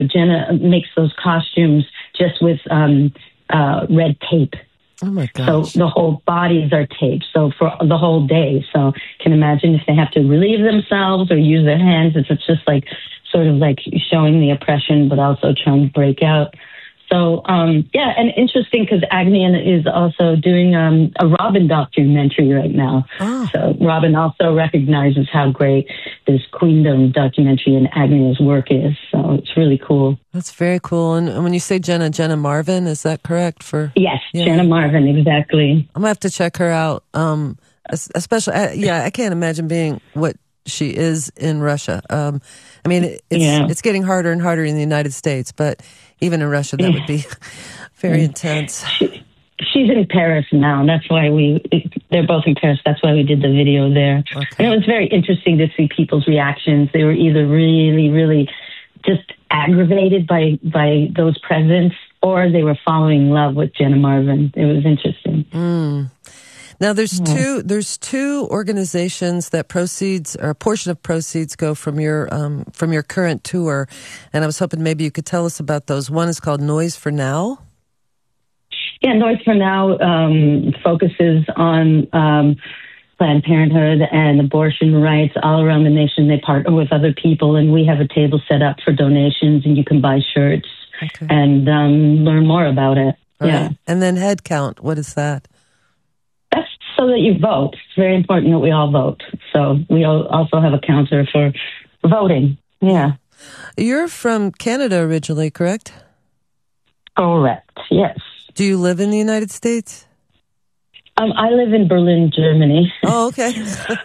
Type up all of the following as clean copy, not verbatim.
Jenna makes those costumes just with red tape. Oh my gosh. So the whole bodies are taped. So for the whole day. So can imagine if they have to relieve themselves or use their hands. It's just like sort of like showing the oppression, but also trying to break out. So, yeah, and interesting because Agnian is also doing a Robin documentary right now. Oh. So Robin also recognizes how great this Queendom documentary and Agnia's work is. So it's really cool. That's very cool. And when you say Jenna Marvin, is that correct? Yes, yeah. Jenna Marvin, exactly. I'm going to have to check her out. Especially, I can't imagine being what she is in Russia. I mean, it's getting harder and harder in the United States, but even in Russia, that would be very intense. She's in Paris now. That's why they're both in Paris. That's why we did the video there. Okay. And it was very interesting to see people's reactions. They were either really, really just aggravated by those presents, or they were falling in love with Jenna Marvin. It was interesting. Now, there's two organizations that proceeds, or a portion of proceeds, go from your current tour, and I was hoping maybe you could tell us about those. One is called Noise for Now. Yeah, Noise for Now focuses on Planned Parenthood and abortion rights all around the nation. They partner with other people, and we have a table set up for donations, and you can buy shirts and learn more about it. All right. And then Head Count, what is that? That's so that you vote. It's very important that we all vote. So we also have a counter for voting. Yeah. You're from Canada originally, correct? Correct, yes. Do you live in the United States? I live in Berlin, Germany. Oh, okay.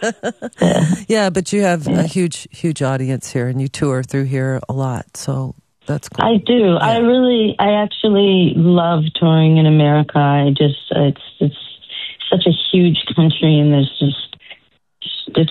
Yeah, but you have a huge audience here, and you tour through here a lot, so that's cool. I do. Yeah. I actually love touring in America. It's such a huge country, and it's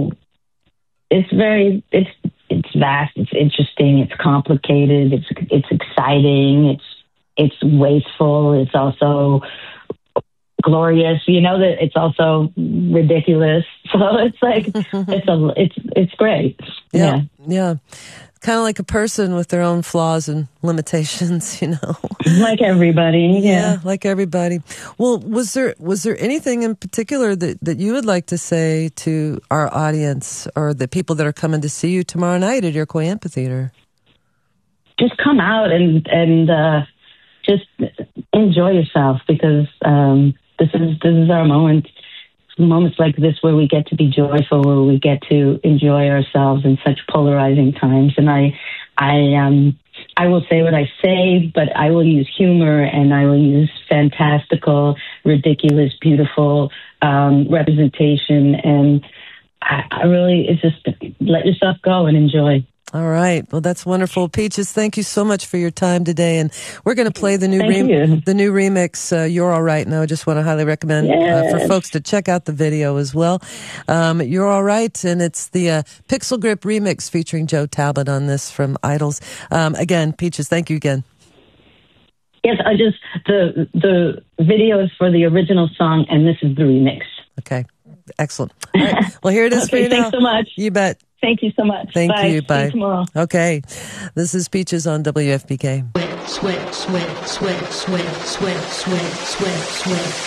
vast, it's interesting, it's complicated, it's exciting, it's wasteful, it's also glorious, that it's also ridiculous. So it's like it's great. Yeah. Kind of like a person with their own flaws and limitations, Like everybody. Yeah, like everybody. Well, was there anything in particular that you would like to say to our audience or the people that are coming to see you tomorrow night at Iroquois Amphitheater? Just come out and just enjoy yourself, because this is our moment. Moments like this where we get to be joyful, where we get to enjoy ourselves in such polarizing times. And I will say what I say, but I will use humor, and I will use fantastical, ridiculous, beautiful representation. And I really, it's just let yourself go and enjoy. All right. Well, that's wonderful. Peaches, thank you so much for your time today. And we're going to play the new remix, You're All Right. And I just want to highly recommend for folks to check out the video as well. You're All Right. And it's the Pixel Grip remix featuring Joe Talbot on this from Idols. Again, Peaches, thank you again. Yes, the video is for the original song, and this is the remix. Okay. Excellent. All right. Well, here it is for you now. Thanks so much. You bet. Thank you so much. Thank you. Bye. See you tomorrow. Okay. This is Peaches on WFPK. Sweat, sweat, sweat, sweat, sweat, sweat, sweat, sweat, sweat.